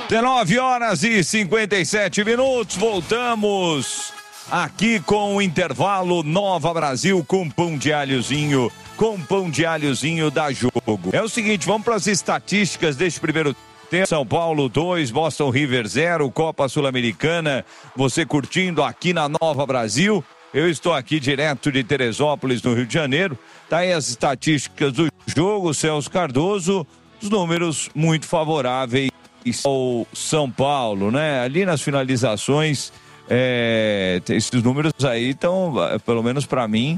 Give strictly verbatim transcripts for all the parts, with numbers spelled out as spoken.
dezenove horas e cinquenta e sete minutos, voltamos aqui com o intervalo Nova Brasil com pão de alhozinho, com pão de alhozinho da Jogo. É o seguinte, vamos para as estatísticas deste primeiro tempo. São Paulo dois, Boston River zero, Copa Sul-Americana, você curtindo aqui na Nova Brasil. Eu estou aqui direto de Teresópolis, no Rio de Janeiro. Tá aí as estatísticas do jogo, Celso Cardoso, os números muito favoráveis ao São Paulo, né? Ali nas finalizações, é, esses números aí estão, pelo menos para mim,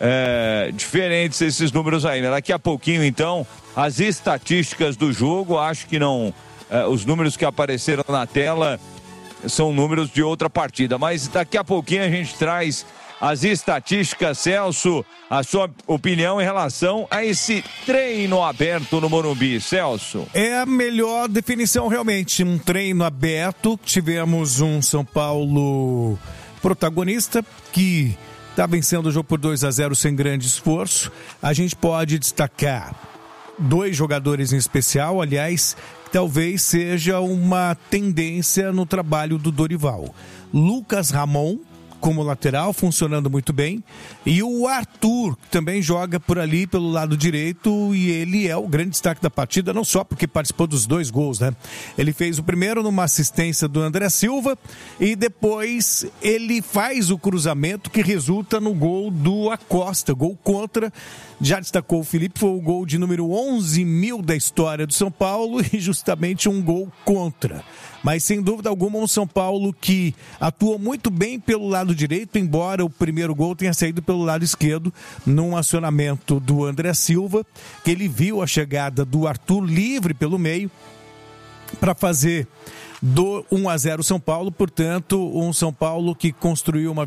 é, diferentes esses números aí, né? Daqui a pouquinho, então, as estatísticas do jogo, acho que não, é, os números que apareceram na tela são números de outra partida, mas daqui a pouquinho a gente traz as estatísticas. Celso, a sua opinião em relação a esse treino aberto no Morumbi, Celso? É a melhor definição realmente, um treino aberto. Tivemos um São Paulo protagonista que está vencendo o jogo por dois a zero sem grande esforço. A gente pode destacar dois jogadores em especial, aliás, que talvez seja uma tendência no trabalho do Dorival. Lucas Ramon, como lateral, funcionando muito bem, e o Arthur, que também joga por ali pelo lado direito, e ele é o grande destaque da partida, não só porque participou dos dois gols, né? Ele fez o primeiro numa assistência do André Silva, e depois ele faz o cruzamento que resulta no gol do Acosta, gol contra. Já destacou o Felipe, foi o gol de número onze mil da história do São Paulo e justamente um gol contra. Mas sem dúvida alguma um São Paulo que atua muito bem pelo lado direito, embora o primeiro gol tenha saído pelo lado esquerdo, num acionamento do André Silva, que ele viu a chegada do Arthur livre pelo meio para fazer do um a zero São Paulo. Portanto, um São Paulo que construiu uma